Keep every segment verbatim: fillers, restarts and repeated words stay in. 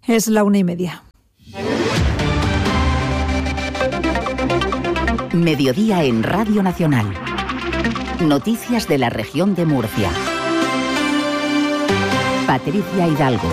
Es la una y media. Mediodía en Radio Nacional. Noticias de la región de Murcia. Patricia Hidalgo.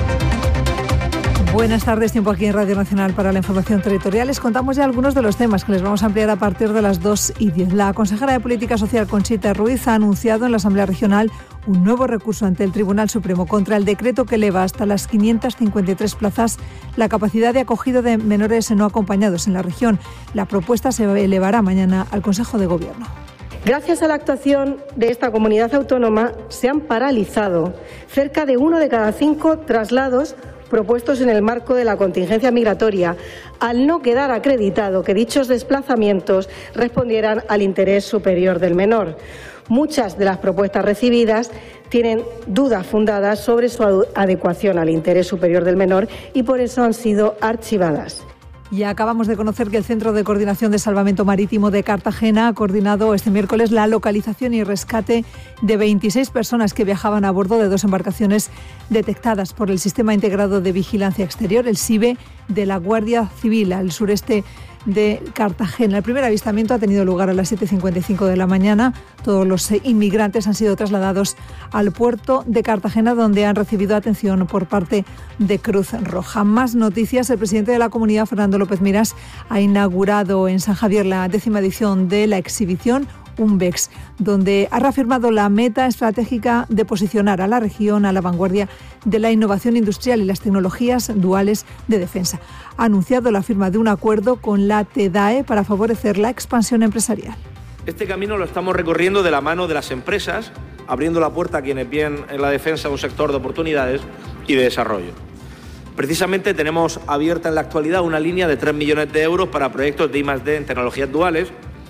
Buenas tardes, tiempo aquí en Radio Nacional para la información territorial. Les contamos ya algunos de los temas que les vamos a ampliar a partir de las dos y diez. La consejera de Política Social, Conchita Ruiz, ha anunciado en la Asamblea Regional un nuevo recurso ante el Tribunal Supremo contra el decreto que eleva hasta las quinientas cincuenta y tres plazas la capacidad de acogida de menores no acompañados en la región. La propuesta se elevará mañana al Consejo de Gobierno. Gracias a la actuación de esta comunidad autónoma, se han paralizado cerca de uno de cada cinco traslados propuestos en el marco de la contingencia migratoria, al no quedar acreditado que dichos desplazamientos respondieran al interés superior del menor. Muchas de las propuestas recibidas tienen dudas fundadas sobre su adecuación al interés superior del menor y por eso han sido archivadas. Y acabamos de conocer que el Centro de Coordinación de Salvamento Marítimo de Cartagena ha coordinado este miércoles la localización y rescate de veintiséis personas que viajaban a bordo de dos embarcaciones detectadas por el Sistema Integrado de Vigilancia Exterior, el S I B E, de la Guardia Civil al sureste de Cartagena. El primer avistamiento ha tenido lugar a las siete y cincuenta y cinco de la mañana. Todos los inmigrantes han sido trasladados al puerto de Cartagena, donde han recibido atención por parte de Cruz Roja. Más noticias. El presidente de la Comunidad, Fernando López Miras, ha inaugurado en San Javier la décima edición de la exhibición UNVEX, donde ha reafirmado la meta estratégica de posicionar a la región a la vanguardia de la innovación industrial y las tecnologías duales de defensa. Ha anunciado la firma de un acuerdo con la TEDAE para favorecer la expansión empresarial. Este camino lo estamos recorriendo de la mano de las empresas, abriendo la puerta a quienes ven en la defensa un sector de oportunidades y de desarrollo. Precisamente tenemos abierta en la actualidad una línea de tres millones de euros para proyectos de I más D en tecnologías duales.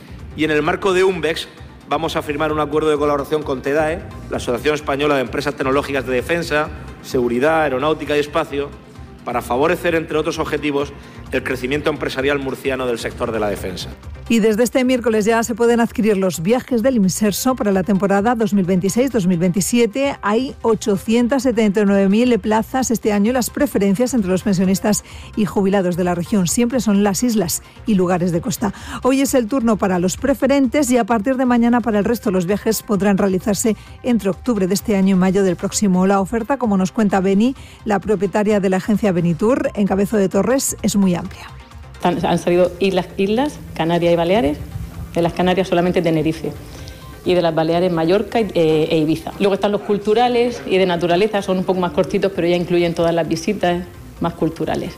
Y en el marco de UNVEX vamos a firmar un acuerdo de colaboración con TEDAE, la Asociación Española de Empresas Tecnológicas de Defensa, Seguridad, Aeronáutica y Espacio, para favorecer, entre otros objetivos, el crecimiento empresarial murciano del sector de la defensa. Y desde este miércoles ya se pueden adquirir los viajes del Imserso para la temporada dos mil veintiséis dos mil veintisiete. Hay ochocientas setenta y nueve mil plazas este año y las preferencias entre los pensionistas y jubilados de la región siempre son las islas y lugares de costa. Hoy es el turno para los preferentes y a partir de mañana para el resto los viajes podrán realizarse entre octubre de este año y mayo del próximo. La oferta, como nos cuenta Beni, la propietaria de la agencia Benitur en Cabezo de Torres, es muy amplia. Han salido islas, islas, Canarias y Baleares. De las Canarias solamente Tenerife. Y de las Baleares Mallorca e, e Ibiza. Luego están los culturales y de naturaleza, son un poco más cortitos, pero ya incluyen todas las visitas más culturales.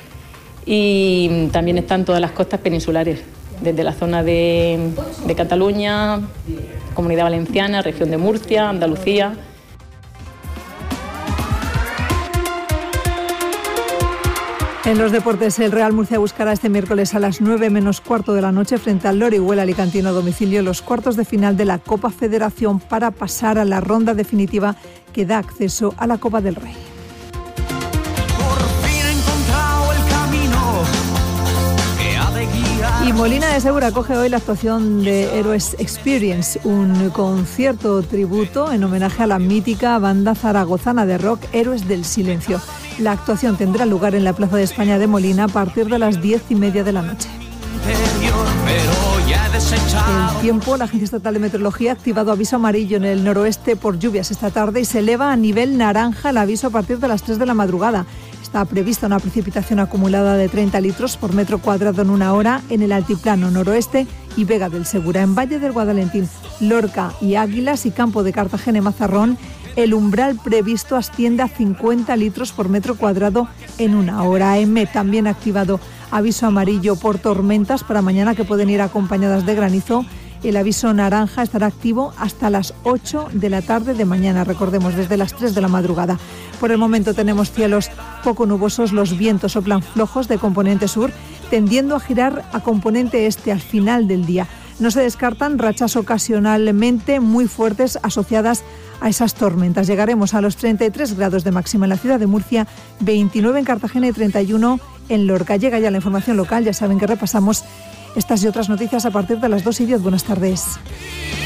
Y también están todas las costas peninsulares, desde la zona de, de Cataluña, Comunidad Valenciana, región de Murcia, Andalucía. En los deportes, el Real Murcia buscará este miércoles a las nueve menos cuarto de la noche frente al Orihuela Alicantino a domicilio los cuartos de final de la Copa Federación para pasar a la ronda definitiva que da acceso a la Copa del Rey. Y Molina de Segura acoge hoy la actuación de Héroes Experience, un concierto tributo en homenaje a la mítica banda zaragozana de rock Héroes del Silencio. La actuación tendrá lugar en la Plaza de España de Molina a partir de las diez y media de la noche. El tiempo, la Agencia Estatal de Meteorología ha activado aviso amarillo en el noroeste por lluvias esta tarde y se eleva a nivel naranja el aviso a partir de las tres de la madrugada. Está prevista una precipitación acumulada de treinta litros por metro cuadrado en una hora en el altiplano noroeste y Vega del Segura. En Valle del Guadalentín, Lorca y Águilas y Campo de Cartagena y Mazarrón, el umbral previsto asciende a cincuenta litros por metro cuadrado en una hora. E M E también ha activado aviso amarillo por tormentas para mañana que pueden ir acompañadas de granizo. El aviso naranja estará activo hasta las ocho de la tarde de mañana, recordemos, desde las tres de la madrugada. Por el momento tenemos cielos poco nubosos, los vientos soplan flojos de componente sur, tendiendo a girar a componente este al final del día. No se descartan rachas ocasionalmente muy fuertes asociadas a esas tormentas. Llegaremos a los treinta y tres grados de máxima en la ciudad de Murcia, veintinueve en Cartagena y treinta y uno en Lorca. Llega ya la información local, ya saben que repasamos estas y otras noticias a partir de las dos y diez. Buenas tardes.